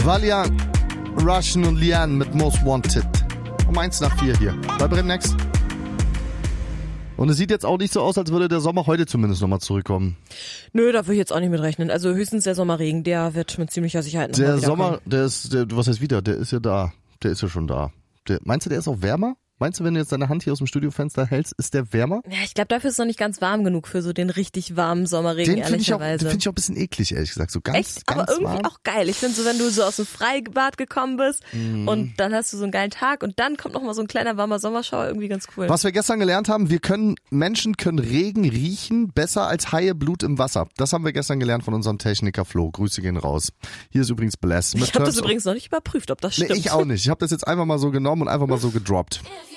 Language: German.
Valiant, Russian und Liane mit Most Wanted. Um 1:04 hier. Bei Brennex. Und es sieht jetzt auch nicht so aus, als würde der Sommer heute zumindest nochmal zurückkommen. Nö, da würde ich jetzt auch nicht mit rechnen. Also höchstens der Sommerregen, der wird mit ziemlicher Sicherheit noch Der mal Sommer, was heißt wieder? Der ist ja da. Der ist ja schon da. Meinst du, der ist auch wärmer? Meinst du, wenn du jetzt deine Hand hier aus dem Studiofenster hältst, ist der wärmer? Ja, ich glaube, dafür ist es noch nicht ganz warm genug für so den richtig warmen Sommerregen, Den finde ich, ehrlicherweise. find ich auch ein bisschen eklig, ehrlich gesagt. So ganz, Echt? ganz Aber irgendwie warm. auch geil. Ich finde so, wenn du so aus dem Freibad gekommen bist und dann hast du so einen geilen Tag und dann kommt noch mal so ein kleiner warmer Sommerschauer, irgendwie ganz cool. Was wir gestern gelernt haben, Menschen können Regen riechen besser als Haie Blut im Wasser. Das haben wir gestern gelernt von unserem Techniker Flo. Grüße gehen raus. Hier ist übrigens Bless. Ich habe das übrigens noch nicht überprüft, ob das stimmt. Nee, ich auch nicht. Ich habe das jetzt einfach mal so genommen und einfach mal so gedroppt.